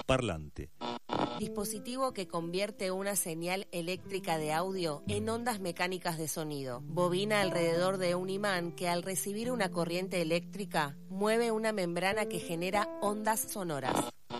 parlante. Dispositivo que convierte una señal eléctrica de audio en ondas mecánicas de sonido. Bobina alrededor de un imán que al recibir una corriente eléctrica mueve una membrana que genera ondas sonoras.